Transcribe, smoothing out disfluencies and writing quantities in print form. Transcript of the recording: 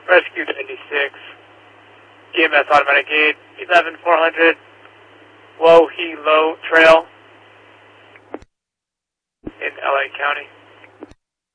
Rescue 96, EMS automatic aid, 11400, Wohelo Trail in LA County.